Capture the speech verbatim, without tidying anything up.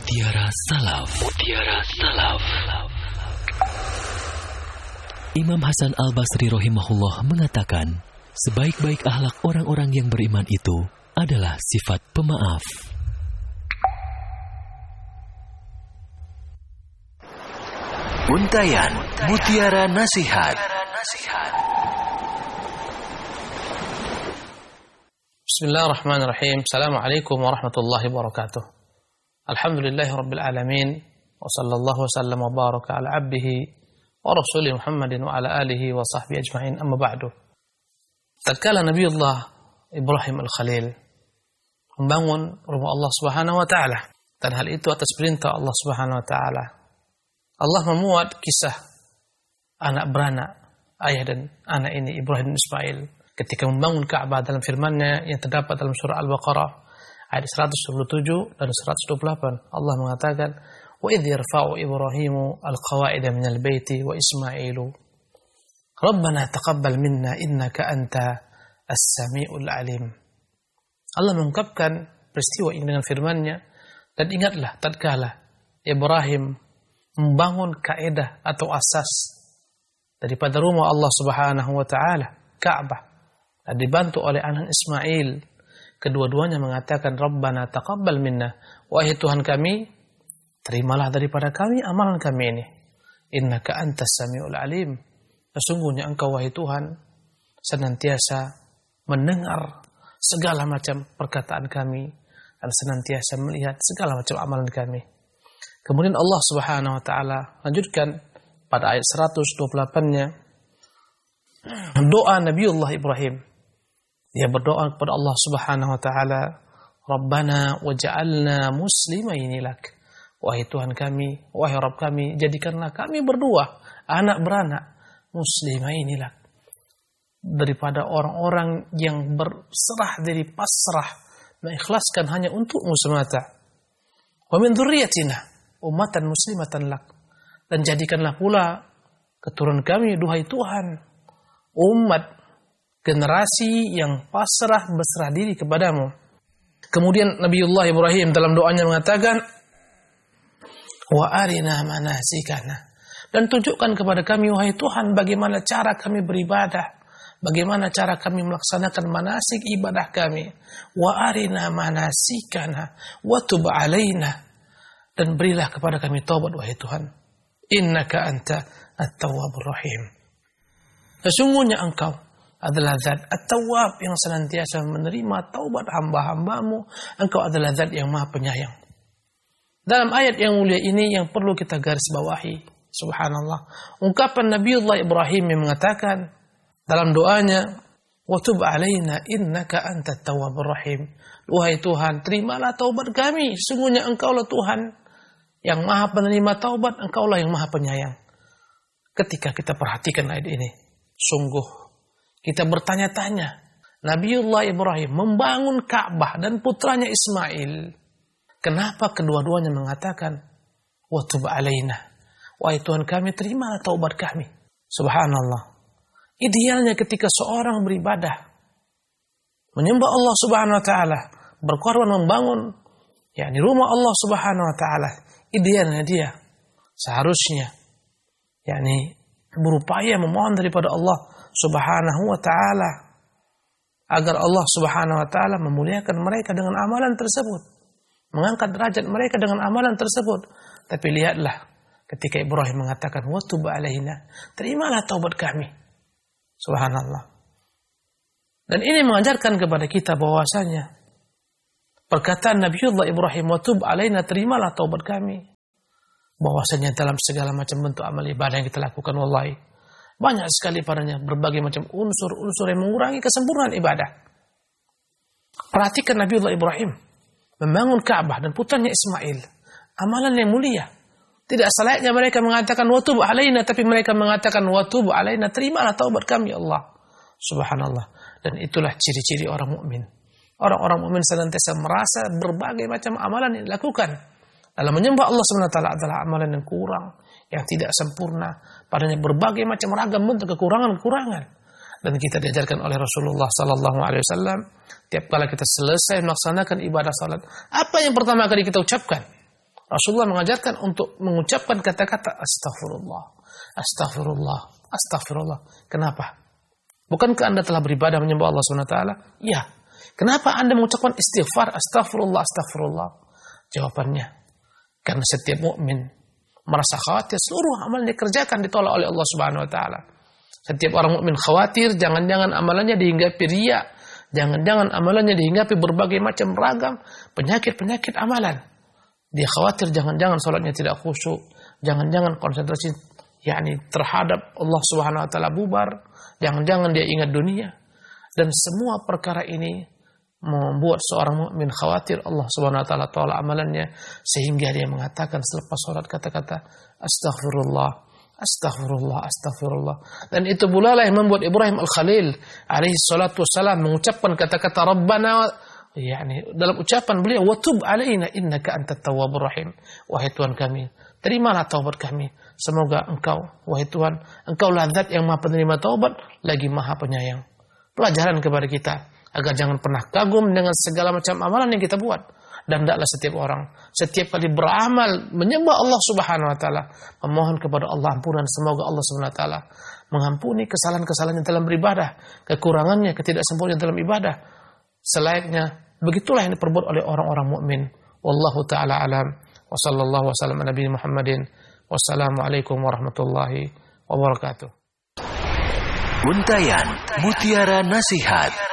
Mutiara Salaf. Mutiara Salaf. Imam Hasan Al-Basri rahimahullah mengatakan, sebaik-baik akhlak orang-orang yang beriman itu adalah sifat pemaaf. Untayan Mutiara Nasihat. Bismillahirrahmanirrahim. Assalamualaikum warahmatullahi wabarakatuh. Alhamdulillahi rabbil alamin. Wa sallallahu wasallam wa baraka ala abdihi wa rasuli Muhammadin wa ala alihi wa sahbihi ajma'in, amma ba'du. Tatkala Nabiullah Ibrahim Al-Khalil membangun rumah Allah Subhanahu wa taala, dan hal itu atas perintah Allah Subhanahu wa taala, Allah memuat kisah anak beranak ayah dan anak ini, Ibrahim dan Ismail, ketika membangun Ka'bah dalam firman-Nya yang terdapat dalam surah Al-Baqarah ayat seratus dua puluh tujuh dan seratus dua puluh delapan. Allah mengatakan, "Wa idh yarfa'u Ibrahimu al-qawa'ida minal baiti wa Ismailu Rabbana taqabbal minna innaka anta as-sami'ul alim." Allah mengungkapkan peristiwa ini dengan firman-Nya, dan ingatlah tatkala Ibrahim membangun kaidah atau asas daripada rumah Allah Subhanahu wa taala, Ka'bah, dan dibantu oleh anak Ismail. Kedua-duanya mengatakan, Rabbana taqabbal minna, wahai Tuhan kami, terimalah daripada kami amalan kami ini. Innaka antas sami'ul alim. Sesungguhnya Engkau wahai Tuhan senantiasa mendengar segala macam perkataan kami dan senantiasa melihat segala macam amalan kami. Kemudian Allah Subhanahu wa taala lanjutkan pada ayat seratus dua puluh delapan-nya doa Nabiullah Ibrahim. Dia berdoa kepada Allah Subhanahu wa taala, Rabbana waj'alna muslimaini lak. Wahai Tuhan kami, wahai Rabb kami, jadikanlah kami berdua anak beranak muslimaini lak, daripada orang-orang yang berserah diri, pasrah, mengikhlaskan hanya untukmu semata. Wa min dzurriyyatina ummatan muslimatan lak, dan jadikanlah pula keturunan kami, duhai Tuhan, umat, generasi yang pasrah berserah diri kepadamu. Kemudian Nabiullah Ibrahim dalam doanya mengatakan, wa arina manasikana, dan tunjukkan kepada kami wahai Tuhan bagaimana cara kami beribadah, bagaimana cara kami melaksanakan manasik ibadah kami. Wa arina manasikana wa tub alaina, dan berilah kepada kami taubat wahai Tuhan. Innaka anta at-tawwabur rahim. Sesungguhnya Engkau adalah zat at-tawwab yang senantiasa menerima taubat hamba-hambamu. Engkau adalah zat yang maha penyayang. Dalam ayat yang mulia ini yang perlu kita garis bawahi, subhanallah, ungkapan Nabiullah Ibrahim yang mengatakan dalam doanya, wa tub alaina innaka antat tawwabur rahim. Wahai Tuhan, terimalah taubat kami, sesungguhnya Engkaulah Tuhan yang maha penerima taubat, Engkaulah yang maha penyayang. Ketika kita perhatikan ayat ini, sungguh kita bertanya-tanya, Nabiullah Ibrahim membangun Ka'bah dan putranya Ismail, kenapa kedua-duanya mengatakan, wa tub alaina, wahai Tuhan kami, terimalah taubat kami. Subhanallah. Idealnya ketika seorang beribadah, menyembah Allah Subhanahu wa taala, berkorban membangun yakni rumah Allah Subhanahu wa taala, idealnya dia seharusnya yakni berupaya memohon daripada Allah Subhanahu wa ta'ala agar Allah Subhanahu wa ta'ala memuliakan mereka dengan amalan tersebut, mengangkat derajat mereka dengan amalan tersebut. Tapi lihatlah ketika Ibrahim mengatakan wa tub alaina, terimalah taubat kami. Subhanallah. Dan ini mengajarkan kepada kita bahwasanya perkataan Nabiullah Ibrahim wa tub alaina, terimalah taubat kami, bahwasanya dalam segala macam bentuk amal ibadah yang kita lakukan, wallahi banyak sekali padanya berbagai macam unsur-unsur yang mengurangi kesempurnaan ibadah. Perhatikan Nabiullah Ibrahim membangun Ka'bah dan putranya Ismail, amalan yang mulia. Tidak selayaknya mereka mengatakan wa tub alaina, tapi mereka mengatakan wa tub alaina, terimalah taubat kami Allah. Subhanallah. Dan itulah ciri-ciri orang mukmin. Orang-orang mukmin senantiasa merasa berbagai macam amalan yang dilakukan dalam menyembah Allah Subhanahu wa taala adalah amalan yang kurang, yang tidak sempurna, padanya berbagai macam ragam bentuk kekurangan-kekurangan. Dan kita diajarkan oleh Rasulullah sallallahu alaihi wasallam, tiap kali kita selesai melaksanakan ibadah salat, apa yang pertama kali kita ucapkan? Rasulullah mengajarkan untuk mengucapkan kata-kata astaghfirullah, astaghfirullah, astaghfirullah. Kenapa? Bukankah Anda telah beribadah menyembah Allah subhanahu wa taala? Ya. Kenapa Anda mengucapkan istighfar, astaghfirullah, astaghfirullah? Jawabannya, karena setiap mukmin merasa khawatir seluruh amal yang dikerjakan ditolak oleh Allah subhanahu wa taala. Setiap orang mukmin khawatir jangan-jangan amalannya dihinggapi riya, jangan-jangan amalannya dihinggapi berbagai macam ragam penyakit-penyakit amalan. Dia khawatir jangan-jangan salatnya tidak khusyuk, jangan-jangan konsentrasi yakni terhadap Allah Subhanahu wa taala bubar, jangan-jangan dia ingat dunia. Dan semua perkara ini membuat seorang mukmin khawatir Allah Subhanahu wa taala tolak amalannya, sehingga dia mengatakan selepas salat kata-kata astaghfirullah, astaghfirullah, astaghfirullah. Dan itu pula lah yang membuat Ibrahim Al-Khalil alaihi salatu wassalam mengucapkan kata-kata Rabbana, yakni dalam ucapan beliau, wa tub alaina innaka antat tawwabur rahim. Wahai Tuhan kami, terimalah taubat kami. Semoga Engkau, wahai Tuhan, Engkau lah zat yang Maha penerima taubat lagi Maha penyayang. Pelajaran kepada kita agar jangan pernah kagum dengan segala macam amalan yang kita buat. Dan tidaklah setiap orang setiap kali beramal menyembah Allah Subhanahu wa taala, memohon kepada Allah ampunan, semoga Allah Subhanahu wa taala mengampuni kesalahan-kesalahannya dalam beribadah, kekurangannya, ketidaksempurnaan dalam ibadah. Selayaknya begitulah yang diperbuat oleh orang-orang mukmin. Wallahu taala alam. Wa sallallahu wasallam ala nabiyina Muhammadin. Wassalamualaikum warahmatullahi wabarakatuh. Untayan Mutiara Nasihat.